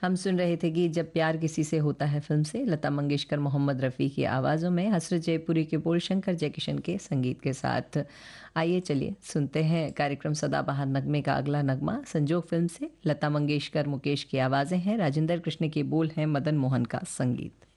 हम सुन रहे थे कि जब प्यार किसी से होता है फिल्म से, लता मंगेशकर, मोहम्मद रफ़ी की आवाज़ों में, हसरत जयपुरी के बोल, शंकर जयकिशन के संगीत के साथ। आइए चलिए सुनते हैं कार्यक्रम सदाबहार नगमे का अगला नगमा, संजोग फिल्म से। लता मंगेशकर, मुकेश की आवाज़ें हैं, राजेंद्र कृष्ण के बोल हैं, मदन मोहन का संगीत।